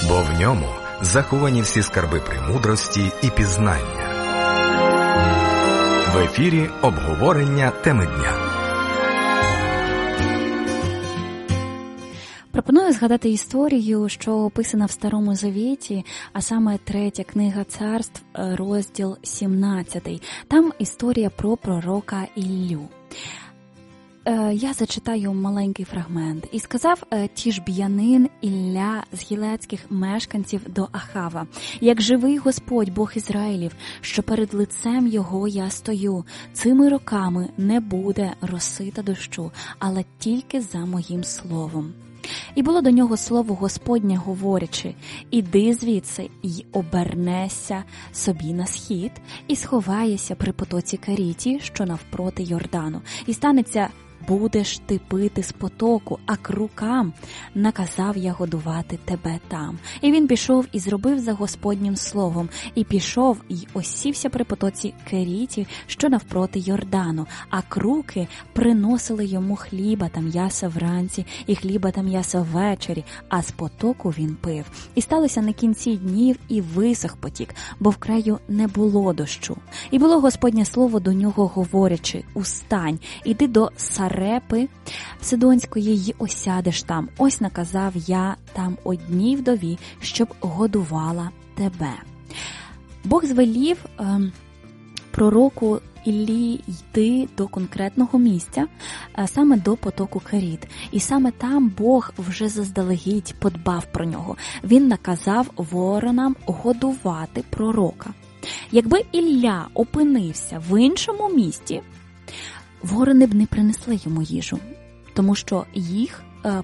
бо в ньому заховані всі скарби премудрості і пізнання. В ефірі обговорення теми дня. Пропоную згадати історію, що описана в Старому Завіті, а саме 3 книга Царств, розділ 17. Там історія про пророка Іллю. Я зачитаю маленький фрагмент. «І сказав Тішб'янин Ілля з гілецьких мешканців до Ахава: як живий Господь, Бог Ізраїлів, що перед лицем його я стою, цими роками не буде роси та дощу, але тільки за моїм словом. І було до нього слово Господнє, говорячи: іди звідси й обернешся собі на схід, і сховаєшся при потоці Керіті, що навпроти Йордану. І станеться, будеш ти пити з потоку, а крукам наказав я годувати тебе там. І він пішов і зробив за Господнім словом, і пішов і осівся при потоці Керіті, що навпроти Йордану, а круки приносили йому хліба та м'яса вранці, і хліба та м'яса ввечері, а з потоку він пив. І сталося на кінці днів, і висох потік, бо в краю не було дощу. І було Господнє слово до нього, говорячи: устань, іди до Сарепи Сидонської й осядеш там. Ось наказав я там одній вдові, щоб годувала тебе». Бог звелів пророку Іллі йти до конкретного місця, саме до потоку Керіт. І саме там Бог вже заздалегідь подбав про нього. Він наказав воронам годувати пророка. Якби Ілля опинився в іншому місті, ворони б не принесли йому їжу, тому що їх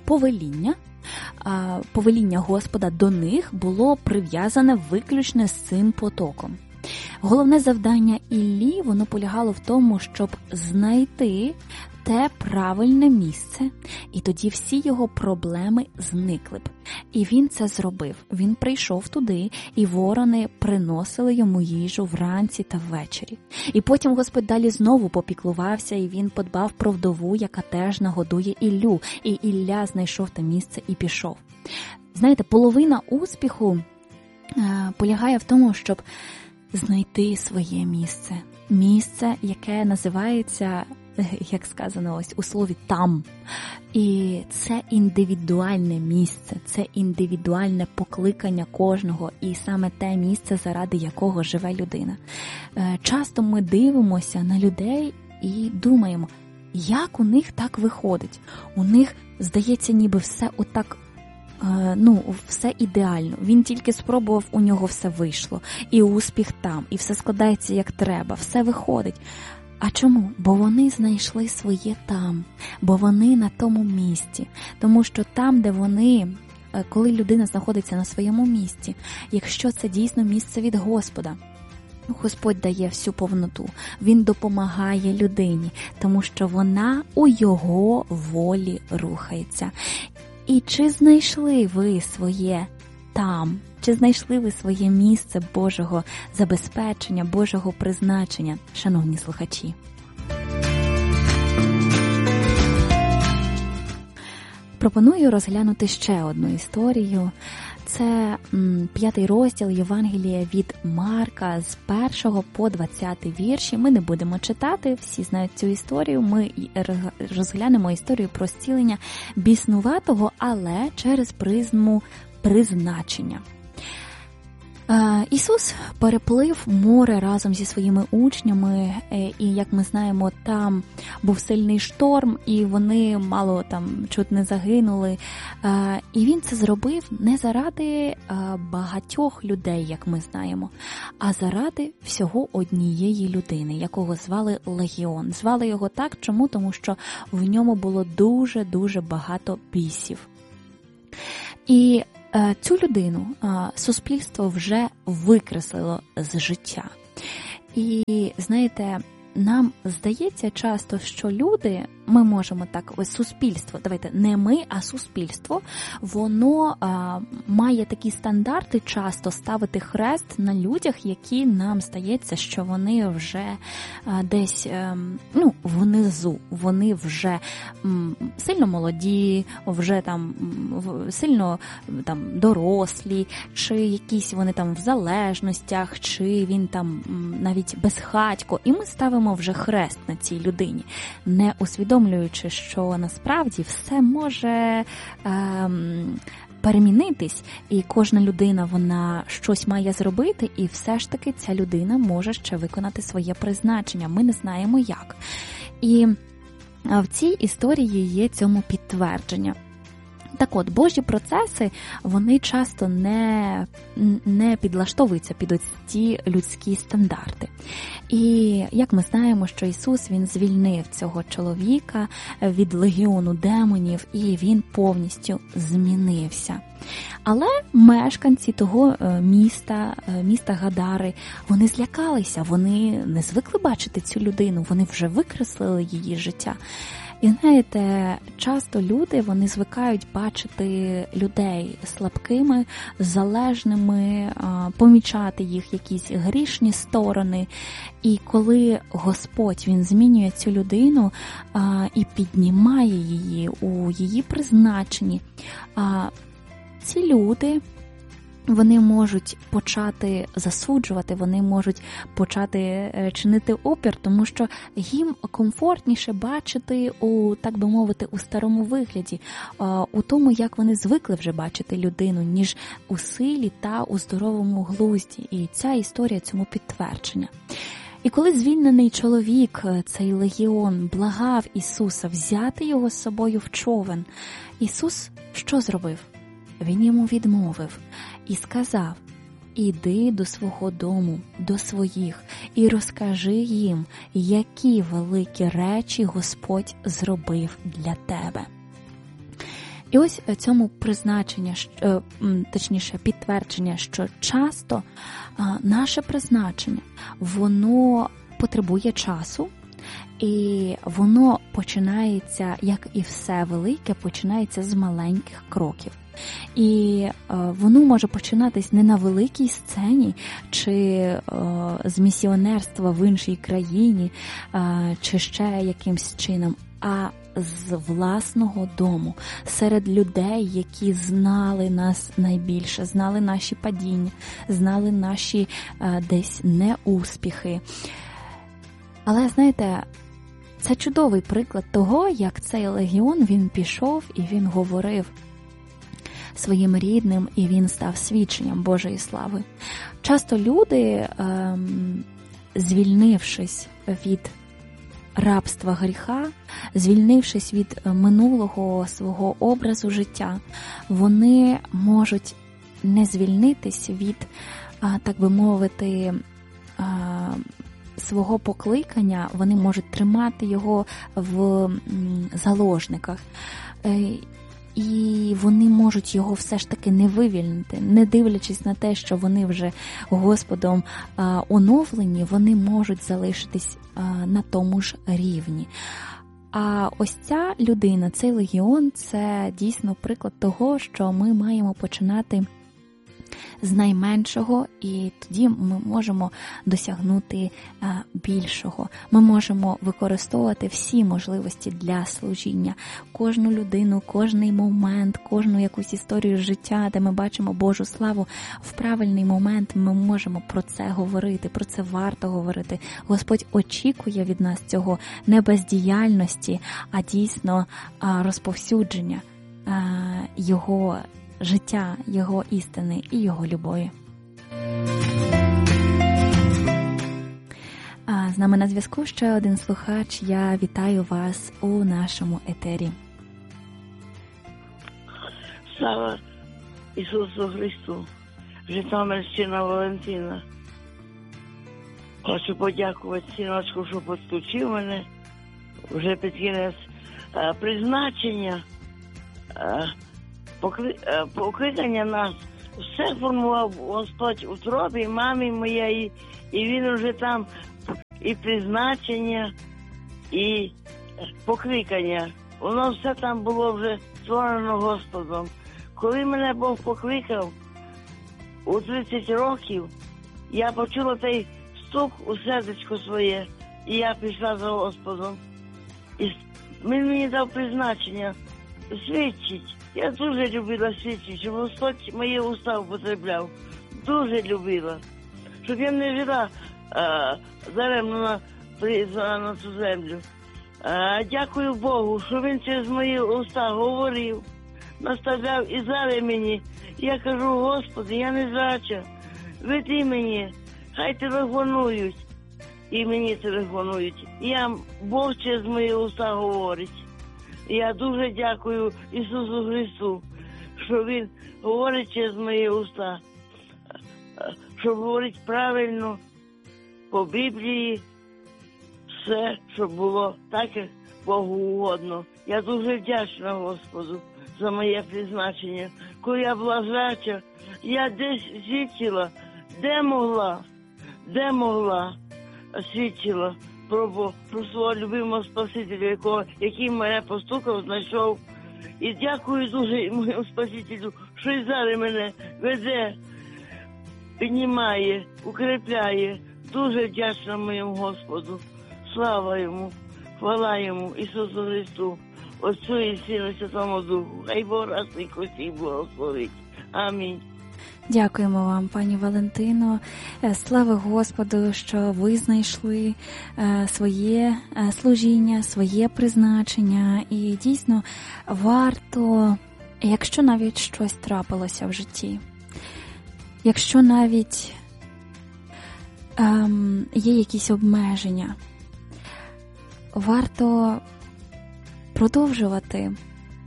повеління Господа до них було прив'язане виключно з цим потоком. Головне завдання Іллі, воно полягало в тому, щоб знайти те правильне місце, і тоді всі його проблеми зникли б. І він це зробив. Він прийшов туди, і ворони приносили йому їжу вранці та ввечері. І потім Господь далі знову попіклувався, і він подбав про вдову, яка теж нагодує Іллю. І Ілля знайшов те місце і пішов. Знаєте, половина успіху полягає в тому, щоб знайти своє місце. Місце, яке називається, як сказано ось у слові, «там». І це індивідуальне місце, це індивідуальне покликання кожного, і саме те місце, заради якого живе людина. Часто ми дивимося на людей і думаємо, як у них так виходить. У них, здається, ніби все отак, все ідеально. Він тільки спробував, у нього все вийшло. І успіх там, і все складається як треба, все виходить. А чому? Бо вони знайшли своє там, бо вони на тому місці. Тому що там, де вони, коли людина знаходиться на своєму місці, якщо це дійсно місце від Господа, Господь дає всю повноту, Він допомагає людині, тому що вона у Його волі рухається. І чи знайшли ви своє там? Чи знайшли ви своє місце Божого забезпечення, Божого призначення, шановні слухачі? Пропоную розглянути ще одну історію. Це 5 розділ Євангелія від Марка з 1 по 20 вірші. Ми не будемо читати, всі знають цю історію. Ми розглянемо історію про зцілення біснуватого, але через призму призначення. Ісус переплив море разом зі своїми учнями, і, як ми знаємо, там був сильний шторм, і вони мало там чуть не загинули. І Він це зробив не заради багатьох людей, як ми знаємо, а заради всього однієї людини, якого звали Легіон. Звали його так, чому? Тому що в ньому було дуже-дуже багато бісів. І цю людину суспільство вже викреслило з життя. І, знаєте, нам здається часто, що люди ми можемо так, ось суспільство, давайте, не ми, а суспільство, воно має такі стандарти часто ставити хрест на людях, які нам здається, що вони вже десь, внизу, вони вже сильно молоді, вже там сильно там дорослі, чи якісь вони там в залежностях, чи він там навіть безхатько, і ми ставимо вже хрест на цій людині, не усвідомлюючи, що насправді все може перемінитись, і кожна людина, вона щось має зробити, і все ж таки ця людина може ще виконати своє призначення. Ми не знаємо як. І в цій історії є цьому підтвердження. Так от, Божі процеси, вони часто не підлаштовуються під ці людські стандарти. І як ми знаємо, що Ісус, Він звільнив цього чоловіка від легіону демонів, і він повністю змінився. Але мешканці того міста Гадари, вони злякалися, вони не звикли бачити цю людину, вони вже викреслили її життя. І знаєте, часто люди, вони звикають бачити людей слабкими, залежними, помічати їх якісь грішні сторони. І коли Господь, Він змінює цю людину і піднімає її у її призначенні, ці люди, вони можуть почати засуджувати, вони можуть почати чинити опір, тому що їм комфортніше бачити так би мовити, у старому вигляді, у тому, як вони звикли вже бачити людину, ніж у силі та у здоровому глузді. І ця історія цьому підтвердження. І коли звільнений чоловік, цей легіон, благав Ісуса взяти його з собою в човен, Ісус що зробив? Він йому відмовив і сказав: «Іди до свого дому, до своїх, і розкажи їм, які великі речі Господь зробив для тебе». І ось цьому підтвердження, що часто наше призначення, воно потребує часу, і воно починається, як і все велике, починається з маленьких кроків. І воно може починатись не на великій сцені, чи з місіонерства в іншій країні, чи ще якимсь чином, а з власного дому, серед людей, які знали нас найбільше, знали наші падіння, знали наші десь неуспіхи. Але, знаєте, це чудовий приклад того, як цей легіон, він пішов і він говорив своїм рідним, і він став свідченням Божої слави. Часто люди, звільнившись від рабства гріха, звільнившись від минулого свого образу життя, вони можуть не звільнитись від, так би мовити, свого покликання, вони можуть тримати його в заложниках. І вони можуть його все ж таки не вивільнити, не дивлячись на те, що вони вже Господом оновлені, вони можуть залишитись на тому ж рівні. А ось ця людина, цей легіон, це дійсно приклад того, що ми маємо починати з найменшого, і тоді ми можемо досягнути більшого. Ми можемо використовувати всі можливості для служіння. Кожну людину, кожний момент, кожну якусь історію життя, де ми бачимо Божу славу, в правильний момент ми можемо про це говорити, про це варто говорити. Господь очікує від нас цього не бездіяльності, а дійсно розповсюдження Його життя, Його істини і Його любові. З нами на зв'язку ще один слухач. Я вітаю вас у нашому етері. Слава Ісусу Христу! Житомирщина Валентина. Хочу подякувати синочку, що підключив мене вже під кінець призначення. Покликання нас все формував Господь у тробі, мамі моєї, і він уже там і призначення, і покликання. Воно все там було вже створено Господом. Коли мене Бог покликав у 30 років, я почула той стук у сердечко своє, і я пішла за Господом. І він мені дав призначення свідчить. Я дуже любила свідчити, щоб Господь мої уста употребляв. Дуже любила. Щоб я не жила даремно призвана на цю землю. Дякую Богу, що він через мої уста говорив, наставляв і зараз мені. Я кажу, Господи, я не зрача, веди мені, хай телефонують. І мені телефонують. Бог через мої уста говорить. Я дуже дякую Ісусу Христу, що Він говорить через мої уста, щоб говорить правильно, по Біблії, все, щоб було так, як Богу угодно. Я дуже вдячна Господу за моє призначення. Коли я була зряча, я десь свідчила, де могла свідчила про свого любимого Спасителя, який мене постукав, знайшов. І дякую дуже моєму Спасителю, що і зараз мене веде, піднімає, укріпляє. Дуже вдячна моєму Господу. Слава Йому, хвала Йому, Ісусу Христу, Отцю і Сину і Святому Духу. Хай Бог раз і усіх благословить. Амінь. Дякуємо вам, пані Валентино. Слава Господу, що ви знайшли своє служіння, своє призначення. І дійсно варто, якщо навіть щось трапилося в житті, якщо навіть є якісь обмеження, варто продовжувати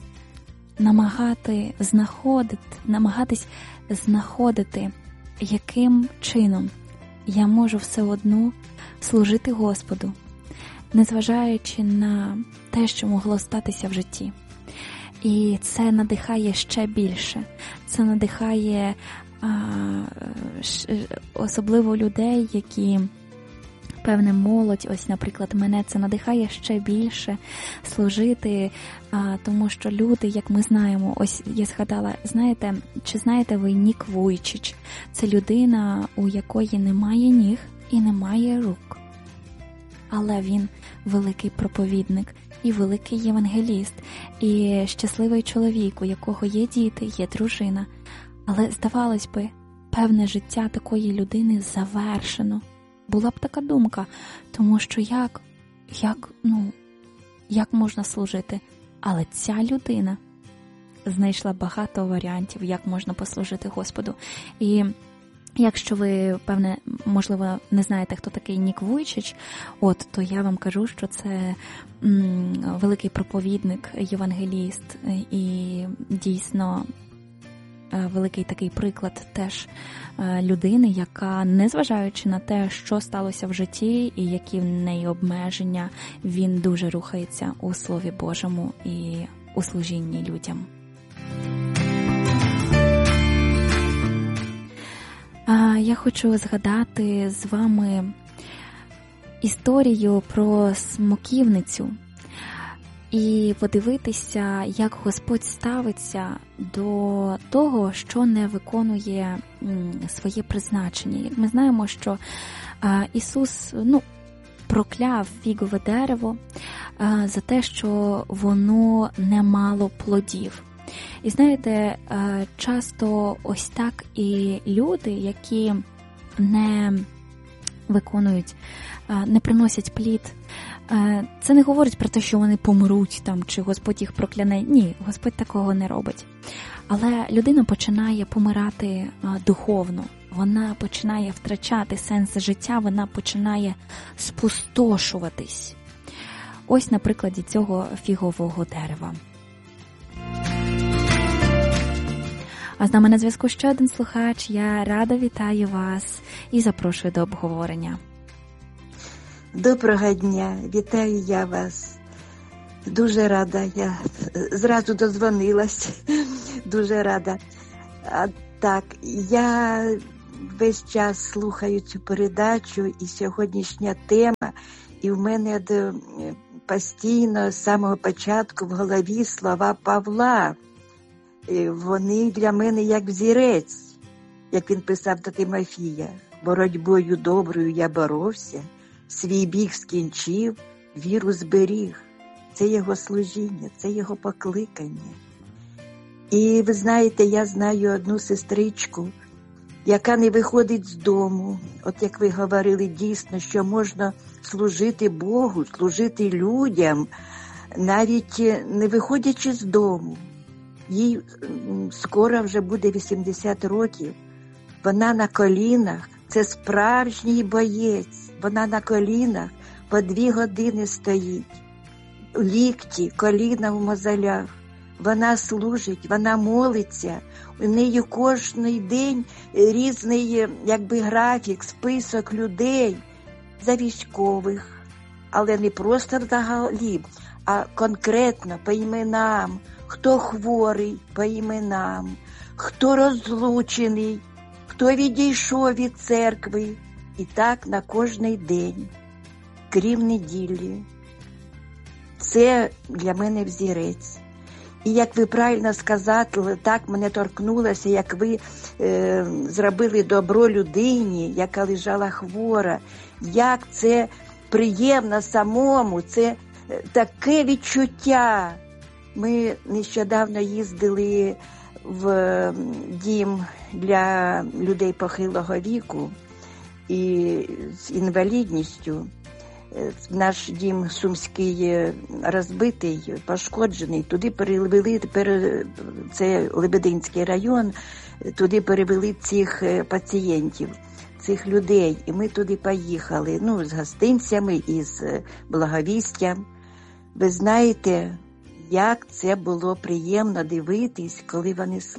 намагатись знаходити, яким чином я можу все одно служити Господу, незважаючи на те, що могло статися в житті. І це надихає ще більше. Це надихає особливо людей, які, певне, молодь, ось, наприклад, мене це надихає ще більше служити, тому що люди, як ми знаємо, ось я згадала, чи знаєте ви Нік Вуйчич? Це людина, у якої немає ніг і немає рук. Але він великий проповідник і великий євангеліст, і щасливий чоловік, у якого є діти, є дружина. Але, здавалось би, певне життя такої людини завершено. Була б така думка, тому що як можна служити? Але ця людина знайшла багато варіантів, як можна послужити Господу. І якщо ви, певне, можливо, не знаєте, хто такий Нік Вуйчич, то я вам кажу, що це великий проповідник, євангеліст і дійсно великий такий приклад теж людини, яка, незважаючи на те, що сталося в житті і які в неї обмеження, він дуже рухається у Слові Божому і у служінні людям. Я хочу згадати з вами історію про смоківницю і подивитися, як Господь ставиться до того, що не виконує своє призначення. Як ми знаємо, що Ісус, прокляв фігове дерево за те, що воно не мало плодів. І знаєте, часто ось так і люди, які не виконують, не приносять плід, це не говорить про те, що вони помруть там, чи Господь їх прокляне. Ні, Господь такого не робить. Але людина починає помирати духовно, вона починає втрачати сенс життя, вона починає спустошуватись. Ось на прикладі цього фігового дерева. А з нами на зв'язку ще один слухач. Я рада вітаю вас і запрошую до обговорення. Доброго дня, вітаю я вас. Дуже рада, я зразу дозвонилась, дуже рада. Так, я весь час слухаю цю передачу і сьогоднішня тема, і в мене постійно з самого початку в голові слова Павла. Вони для мене як взірець, як він писав до Тимофія. Боротьбою доброю я боровся, свій біг скінчив, віру зберіг. Це його служіння, це його покликання. І ви знаєте, я знаю одну сестричку, яка не виходить з дому. От як ви говорили, дійсно, що можна служити Богу, служити людям, навіть не виходячи з дому. Їй скоро вже буде 80 років. Вона на колінах, це справжній боєць. Вона на колінах по 2 години стоїть. Лікті, коліна в мозолях. Вона служить, вона молиться. У неї кожний день різний графік, список людей за військових. Але не просто взагалі, а конкретно по іменам. Хто хворий по іменам, хто розлучений, хто відійшов від церкви. І так на кожний день, крім неділі. Це для мене взірець. І як ви правильно сказали, так мене торкнулося, як ви зробили добро людині, яка лежала хвора. Як це приємно самому, це таке відчуття. Ми нещодавно їздили в дім для людей похилого віку і з інвалідністю. Наш дім сумський розбитий, пошкоджений. Туди перевели, це Лебединський район, туди перевели цих пацієнтів, цих людей. І ми туди поїхали, з гостинцями і з благовістям. Ви знаєте, як це було приємно дивитись, коли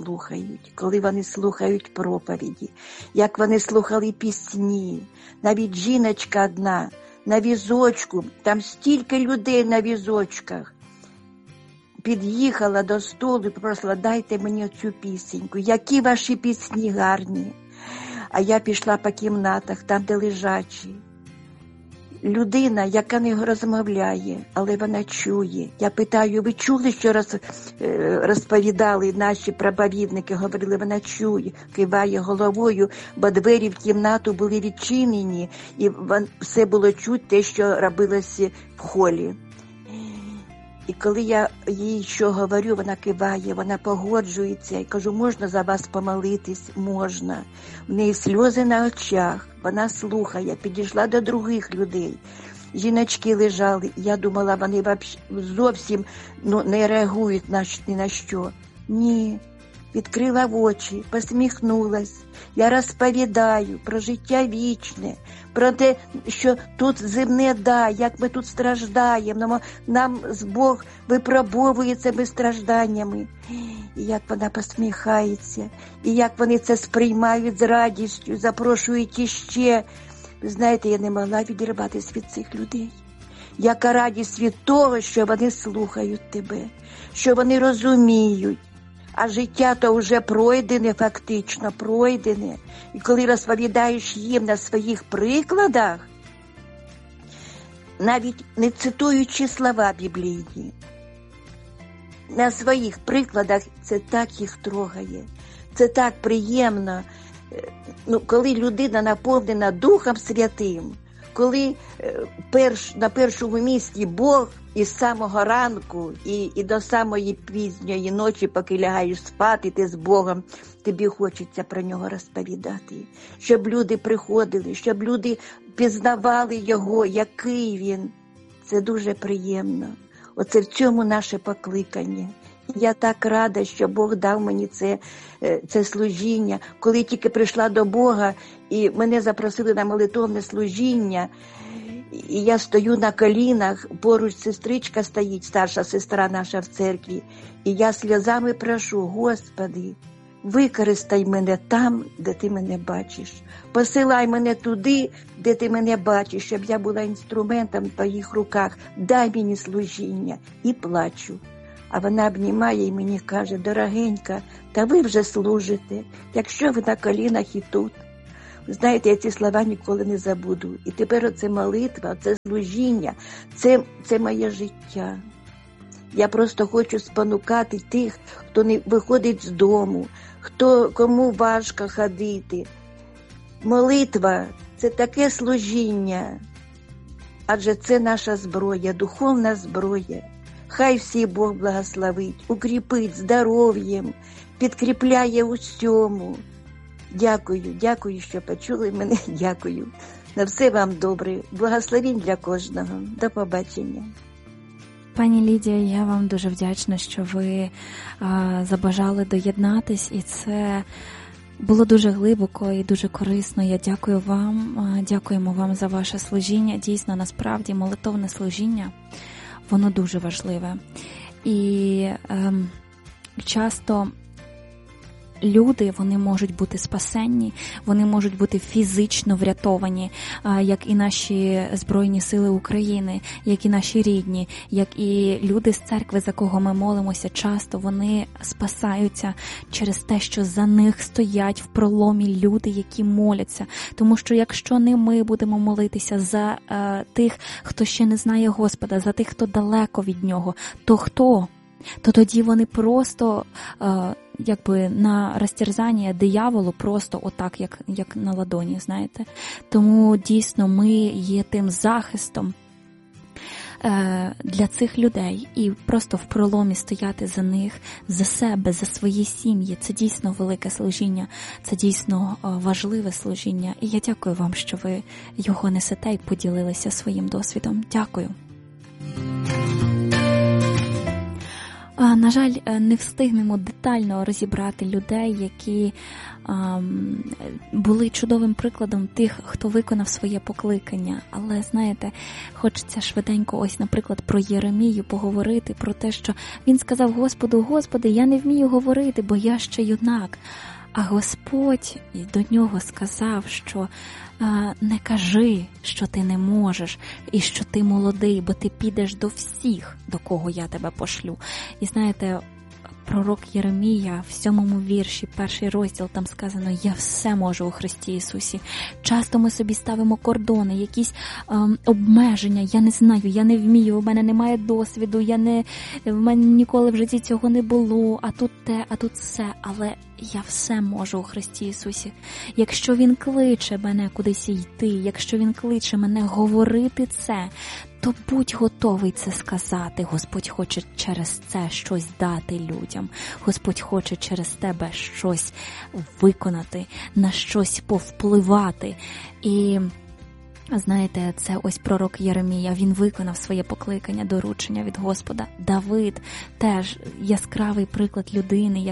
вони слухають проповіді, як вони слухали пісні. Навіть жіночка одна на візочку, там стільки людей на візочках, під'їхала до столу і попросила: дайте мені цю пісеньку, які ваші пісні гарні. А я пішла по кімнатах, там, де лежачі. Людина, яка не розмовляє, але вона чує. Я питаю: ви чули, що розповідали наші проповідники? Говорили: вона чує, киває головою, бо двері в кімнату були відчинені, і все було чути те, що робилося в холі. І коли я їй що говорю, вона киває, вона погоджується. І кажу: можна за вас помолитись? Можна. В неї сльози на очах, вона слухає, підійшла до других людей. Жіночки лежали, я думала, вони зовсім не реагують ні на що. Ні. Відкрила очі, посміхнулась. Я розповідаю про життя вічне, про те, що тут земне, як ми тут страждаємо, нам Бог випробовує цими стражданнями. І як вона посміхається, і як вони це сприймають з радістю, запрошують іще. Ви знаєте, я не могла відірватися від цих людей. Яка радість від того, що вони слухають тебе, що вони розуміють. А життя то вже пройдене, фактично пройдене. І коли розповідаєш їм на своїх прикладах, навіть не цитуючи слова біблійні, на своїх прикладах, це так їх трогає. Це так приємно, коли людина наповнена Духом Святим, коли на першому місці Бог із самого ранку і до самої пізньої ночі, поки лягаєш спати, ти з Богом, тобі хочеться про нього розповідати. Щоб люди приходили, щоб люди пізнавали його, який він. Це дуже приємно. Оце в цьому наше покликання. Я так рада, що Бог дав мені це служіння. Коли тільки прийшла до Бога, і мене запросили на молитовне служіння, і я стою на колінах, поруч сестричка стоїть, старша сестра наша в церкві, і я сльозами прошу: Господи, використай мене там, де ти мене бачиш. Посилай мене туди, де ти мене бачиш, щоб я була інструментом в твоїх руках. Дай мені служіння. І плачу. А вона обнімає і мені каже: дорогенька, та ви вже служите, якщо ви на колінах і тут. Знаєте, я ці слова ніколи не забуду. І тепер оце молитва, це служіння, це моє життя. Я просто хочу спонукати тих, хто не виходить з дому, кому важко ходити. Молитва – це таке служіння, адже це наша зброя, духовна зброя. Хай всі Бог благословить, укріпить здоров'ям, підкріпляє усьому. Дякую, що почули мене, дякую. На все вам добре, благословінь для кожного. До побачення. Пані Лідія, я вам дуже вдячна, що ви забажали доєднатись, і це було дуже глибоко і дуже корисно. Я дякую вам, дякуємо вам за ваше служіння. Дійсно, насправді, молитовне служіння, воно дуже важливе. І часто люди, вони можуть бути спасенні, вони можуть бути фізично врятовані, як і наші Збройні Сили України, як і наші рідні, як і люди з церкви, за кого ми молимося, часто вони спасаються через те, що за них стоять в проломі люди, які моляться. Тому що якщо не ми будемо молитися за тих, хто ще не знає Господа, за тих, хто далеко від Нього, то хто? То тоді вони просто якби на розтерзання дияволу просто отак, як на ладоні, знаєте. Тому дійсно ми є тим захистом для цих людей, і просто в проломі стояти за них, за себе, за свої сім'ї. Це дійсно велике служіння, це дійсно важливе служіння. І я дякую вам, що ви його несете і поділилися своїм досвідом. Дякую. На жаль, не встигнемо детально розібрати людей, які були чудовим прикладом тих, хто виконав своє покликання. Але, знаєте, хочеться швиденько, ось, наприклад, про Єремію поговорити, про те, що він сказав Господу: «Господи, я не вмію говорити, бо я ще юнак». А Господь до нього сказав, що не кажи, що ти не можеш і що ти молодий, бо ти підеш до всіх, до кого я тебе пошлю. І знаєте, пророк Єремія в 7 вірші, 1 розділ, там сказано: «Я все можу у Христі Ісусі». Часто ми собі ставимо кордони, якісь обмеження. Я не знаю, я не вмію, у мене немає досвіду, в мене ніколи в житті цього не було, а тут те, а тут все. Але я все можу у Христі Ісусі. Якщо Він кличе мене кудись йти, якщо Він кличе мене говорити це, то будь готовий це сказати. Господь хоче через це щось дати людям. Господь хоче через тебе щось виконати, на щось повпливати. І знаєте, це ось пророк Єремія, він виконав своє покликання, доручення від Господа. Давид теж яскравий приклад людини,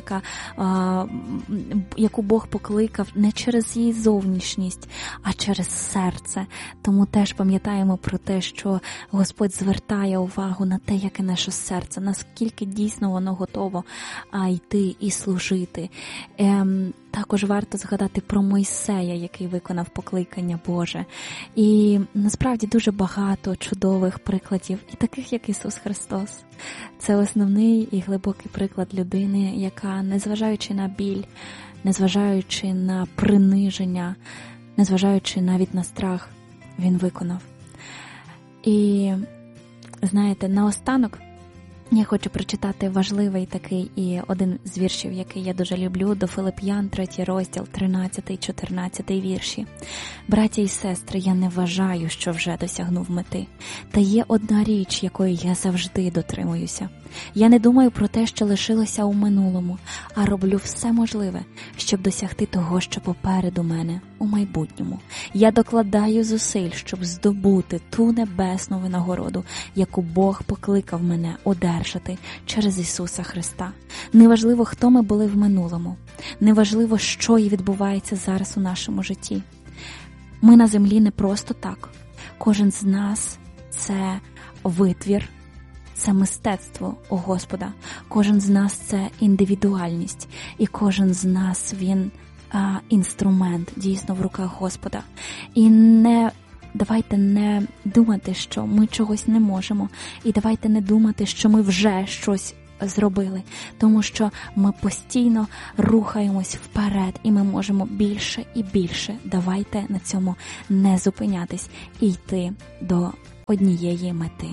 яку Бог покликав не через її зовнішність, а через серце. Тому теж пам'ятаємо про те, що Господь звертає увагу на те, яке наше серце, наскільки дійсно воно готово йти і служити. Також варто згадати про Мойсея, який виконав покликання Боже. І насправді дуже багато чудових прикладів, і таких, як Ісус Христос. Це основний і глибокий приклад людини, яка, незважаючи на біль, незважаючи на приниження, незважаючи навіть на страх, Він виконав. І, знаєте, наостанок я хочу прочитати важливий такий і один з віршів, який я дуже люблю, до Филип'ян, 3 розділ, 13-14 вірші. «Браття і сестри, я не вважаю, що вже досягнув мети. Та є одна річ, якої я завжди дотримуюся. Я не думаю про те, що лишилося у минулому, а роблю все можливе, щоб досягти того, що попереду мене, у майбутньому. Я докладаю зусиль, щоб здобути ту небесну винагороду, яку Бог покликав мене одержати через Ісуса Христа. Неважливо, хто ми були в минулому. Неважливо, що і відбувається зараз у нашому житті. Ми на землі не просто так. Кожен з нас – це витвір, це мистецтво у Господа. Кожен з нас – це індивідуальність. І кожен з нас – він інструмент дійсно в руках Господа. І давайте не думати, що ми чогось не можемо. І давайте не думати, що ми вже щось зробили, тому що ми постійно рухаємось вперед, і ми можемо більше і більше. Давайте на цьому не зупинятись і йти до однієї мети.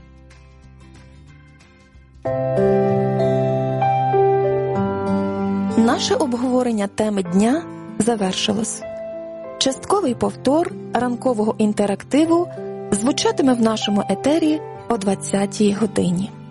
Наше обговорення теми дня завершилось. Частковий повтор ранкового інтерактиву звучатиме в нашому етері о 20-й годині.